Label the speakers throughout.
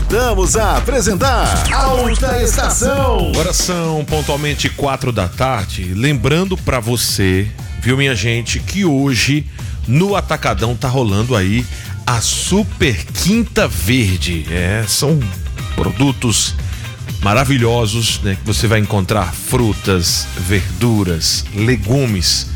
Speaker 1: voltamos a apresentar Alta Estação.
Speaker 2: Agora são pontualmente 4 da tarde. Lembrando pra você, viu, minha gente, que hoje no Atacadão tá rolando aí a Super Quinta Verde. São produtos maravilhosos, né? Que você vai encontrar frutas, verduras, legumes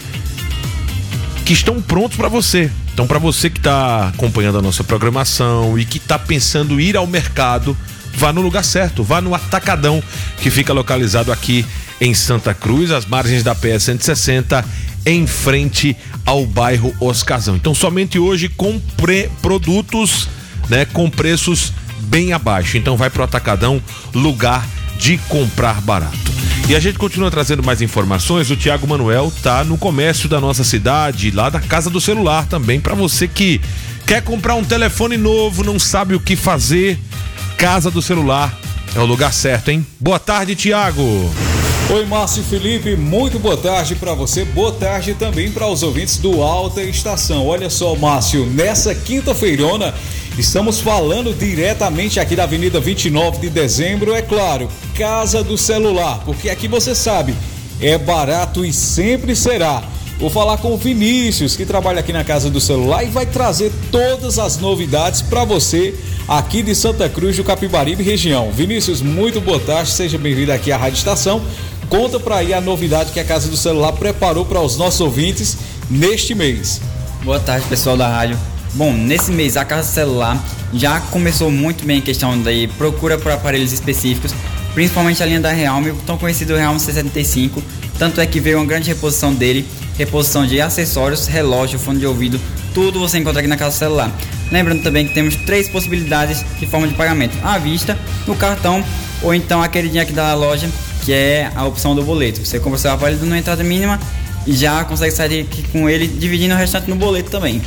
Speaker 2: que estão prontos para você. Então, para você que está acompanhando a nossa programação e que está pensando em ir ao mercado, vá no lugar certo, vá no Atacadão, que fica localizado aqui em Santa Cruz, às margens da PS 160, em frente ao bairro Oscarzão. Então, somente hoje com produtos, né, com preços bem abaixo. Então, vai pro Atacadão, lugar de comprar barato. E a gente continua trazendo mais informações. O Thiago Manuel tá no comércio da nossa cidade, lá da Casa do Celular também, para você que quer comprar um telefone novo, não sabe o que fazer. Casa do Celular é o lugar certo, hein? Boa tarde, Thiago.
Speaker 3: Oi, Márcio e Felipe, muito boa tarde para você, boa tarde também para os ouvintes do Alta Estação. Olha só, Márcio, nessa quinta-feirona estamos falando diretamente aqui da Avenida 29 de Dezembro, é claro, Casa do Celular, porque aqui você sabe, é barato e sempre será. Vou falar com o Vinícius, que trabalha aqui na Casa do Celular e vai trazer todas as novidades para você aqui de Santa Cruz do Capibaribe região. Vinícius, muito boa tarde, seja bem-vindo aqui à Rádio Estação. Conta para aí a novidade que a Casa do Celular preparou para os nossos ouvintes neste mês.
Speaker 4: Boa tarde, pessoal da rádio. Bom, nesse mês a Casa do Celular já começou muito bem a questão da procura por aparelhos específicos, principalmente a linha da Realme, o tão conhecido Realme C75, tanto é que veio uma grande reposição dele, reposição de acessórios, relógio, fone de ouvido, tudo você encontra aqui na Casa do Celular. Lembrando também que temos 3 possibilidades de forma de pagamento: à vista, no cartão ou então a queridinha aqui da loja, que é a opção do boleto. Você compra o seu aparelho numa entrada mínima e já consegue sair aqui com ele, dividindo o restante no boleto também.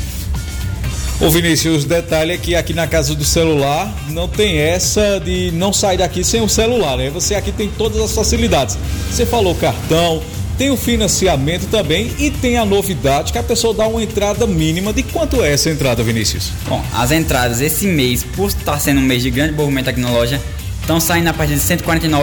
Speaker 3: Ô Vinícius, detalhe é que aqui na Casa do Celular não tem essa de não sair daqui sem o celular, né? Você aqui tem todas as facilidades. Você falou cartão, tem o financiamento também e tem a novidade que a pessoa dá uma entrada mínima. De quanto é essa entrada, Vinícius?
Speaker 4: Bom, as entradas esse mês, por estar sendo um mês de grande movimento aqui na loja, estão saindo a partir de R$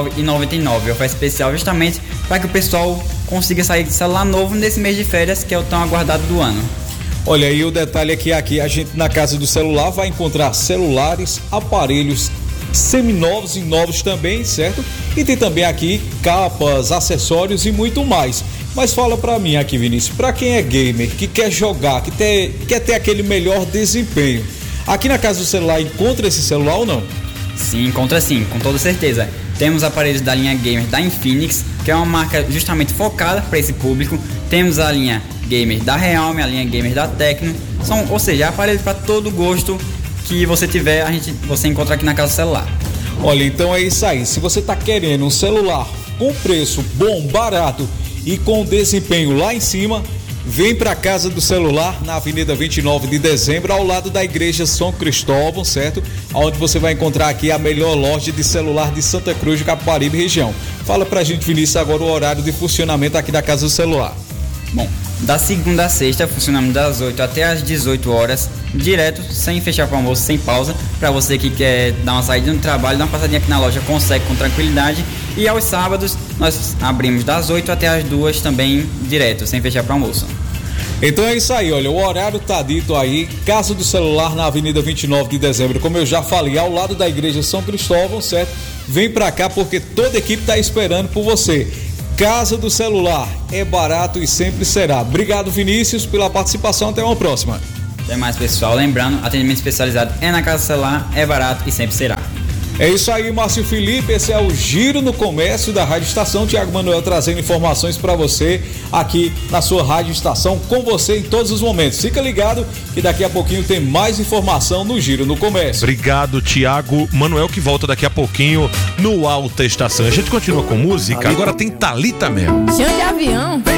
Speaker 4: 149,99. Oferta especial justamente para que o pessoal consiga sair de celular novo nesse mês de férias, que é o tão aguardado do ano.
Speaker 3: Olha aí, o detalhe é que aqui a gente na Casa do Celular vai encontrar celulares, aparelhos seminovos e novos também, certo? E tem também aqui capas, acessórios e muito mais. Mas fala pra mim aqui, Vinícius, pra quem é gamer, que quer jogar, que quer ter aquele melhor desempenho, aqui na Casa do Celular encontra esse celular ou não?
Speaker 4: Sim, encontra sim, com toda certeza. Temos aparelhos da linha Gamer da Infinix, que é uma marca justamente focada para esse público. Temos a linha Gamer da Realme, a linha Gamer da Tecno. Ou seja, aparelhos para todo gosto que você tiver, você encontra aqui na Casa do Celular.
Speaker 3: Olha, então é isso aí. Se você está querendo um celular com preço bom, barato e com desempenho lá em cima, vem para a Casa do Celular na Avenida 29 de Dezembro, ao lado da Igreja São Cristóvão, certo? Onde você vai encontrar aqui a melhor loja de celular de Santa Cruz do Capibaribe região. Fala pra gente, Vinícius, agora o horário de funcionamento aqui da Casa do Celular.
Speaker 4: Bom, da segunda a sexta, funcionamos das 8 até as 18 horas, direto, sem fechar para o almoço, sem pausa. Para você que quer dar uma saída no trabalho, dar uma passadinha aqui na loja, consegue com tranquilidade. E aos sábados, nós abrimos das 8 até as 2 também, direto, sem fechar para o almoço.
Speaker 3: Então é isso aí, olha, o horário tá dito aí, Casa do Celular na Avenida 29 de Dezembro, como eu já falei, ao lado da Igreja São Cristóvão, certo? Vem pra cá porque toda a equipe tá esperando por você. Casa do Celular, é barato e sempre será. Obrigado, Vinícius, pela participação, até uma próxima.
Speaker 4: Até mais, pessoal, lembrando, atendimento especializado é na Casa do Celular, é barato e sempre será.
Speaker 3: É isso aí, Márcio Felipe, esse é o Giro no Comércio da Rádio Estação. Thiago Manuel trazendo informações para você aqui na sua Rádio Estação, com você em todos os momentos. Fica ligado que daqui a pouquinho tem mais informação no Giro no Comércio.
Speaker 2: Obrigado, Thiago Manuel, que volta daqui a pouquinho no Alta Estação. A gente continua com música, agora tem Thalita Mel.
Speaker 5: Chão de avião.